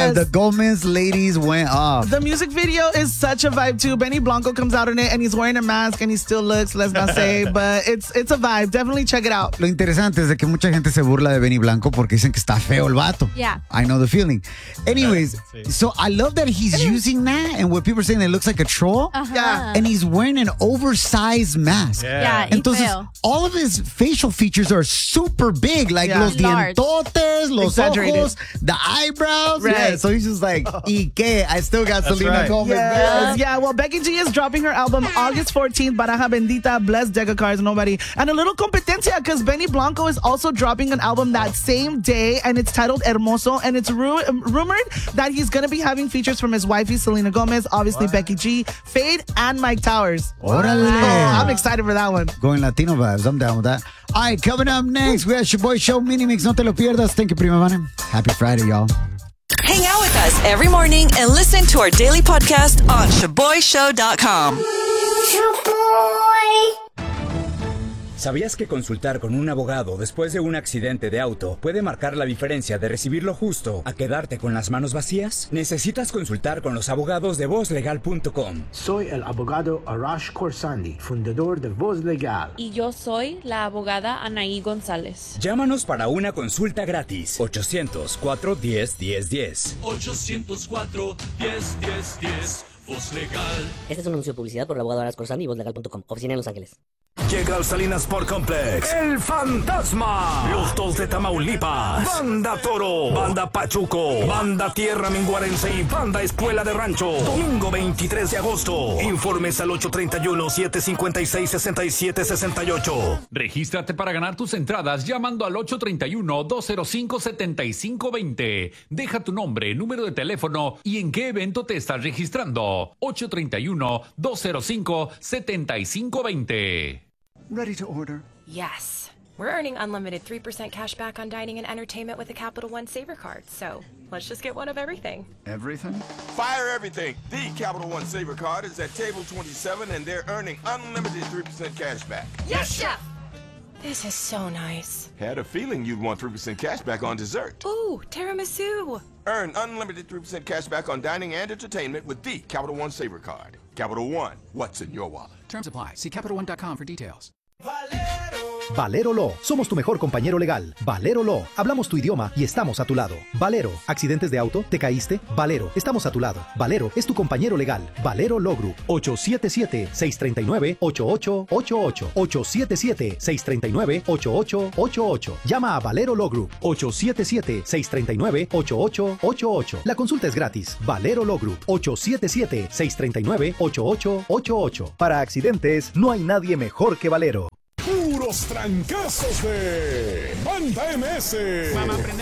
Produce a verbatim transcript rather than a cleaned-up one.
Yeah, the Gomez ladies went off. The music video is such a vibe too. Benny Blanco comes out in it and he's wearing a mask and he still looks, let's not say, but it's it's a vibe. Definitely check it out. Lo interesante es de que mucha gente se burla de Benny Blanco porque dicen que está feo el vato. Yeah. I know the feeling. Anyways, so I love that he's using that and what people are saying it looks like a troll. Uh-huh. Yeah. And he's wearing an oversized mask. Yeah, y Entonces, feo. all of his facial features are super big, like Yeah. los Large. dientotes, los Exaggerated. ojos, the eyebrows. Right. Yeah, so he's just like, ¿y qué? I still got That's Selena right. Gomez. Yes, yeah. Well, Becky G is dropping her album August fourteenth, Baraja Bendita, Bless Deca Cars, Nobody. And a little competencia because Benny Blanco is also dropping an album that same day and it's titled Hermoso. And it's ru- rumored that he's going to be having features from his wifey, Selena Gomez, obviously what? Becky G, Fade, and Mike Towers. Órale. Oh, I'm excited for that one. Going Latino vibes. I'm down with that. All right, coming up next, we got your boy Show Mini Mix. No te lo pierdas. Thank you, Prima Vane. Happy Friday, y'all. Hang out with us every morning and listen to our daily podcast on shaboy show dot com. ¿Sabías que consultar con un abogado después de un accidente de auto puede marcar la diferencia de recibir lo justo a quedarte con las manos vacías? Necesitas consultar con los abogados de voz legal punto com. Soy el abogado Arash Khorsandi, fundador de Voz Legal. Y yo soy la abogada Anaí González. Llámanos para una consulta gratis. ochocientos cuatro, diez, diez, diez. ochocientos cuatro, diez, diez, diez. Voz Legal. Este es un anuncio de publicidad por el abogado Arash Khorsandi y voz legal punto com. Oficina en Los Ángeles. Llega al Salinas Sport Complex, El Fantasma, Los Dos de Tamaulipas, Banda Toro, Banda Pachuco, Banda Tierra Minguarense y Banda Escuela de Rancho. Domingo veintitrés de agosto. Informes al ocho tres uno, siete cinco seis, seis siete seis ocho. Regístrate para ganar tus entradas llamando al ocho tres uno, dos cero cinco, siete cinco dos cero. Deja tu nombre, número de teléfono y en qué evento te estás registrando. ocho tres uno, dos cero cinco, siete cinco dos cero. Ready to order? Yes. We're earning unlimited three percent cash back on dining and entertainment with a Capital One Saver card. So let's just get one of everything. Everything? Fire everything. The Capital One Saver card is at table twenty-seven and they're earning unlimited three percent cash back. Yes, Chef! This is so nice. Had a feeling you'd want three percent cash back on dessert. Ooh, tiramisu. Earn unlimited three percent cash back on dining and entertainment with the Capital One Saver card. Capital One, what's in your wallet? Terms apply. See Capital One dot com for details. Valero Law. Somos tu mejor compañero legal. Valero Law. Hablamos tu idioma y estamos a tu lado. Valero. ¿Accidentes de auto? ¿Te caíste? Valero. Estamos a tu lado. Valero es tu compañero legal. Valero Law Group. ocho siete siete, seis tres nueve, ocho ocho ocho ocho. ocho siete siete, seis tres nueve, ocho ocho ocho ocho. Llama a Valero Law Group. ocho siete siete, seis tres nueve, ocho ocho ocho ocho. La consulta es gratis. Valero Law Group. ocho siete siete, seis tres nueve, ocho ocho ocho ocho. Para accidentes, no hay nadie mejor que Valero. Puros trancazos de Banda M S.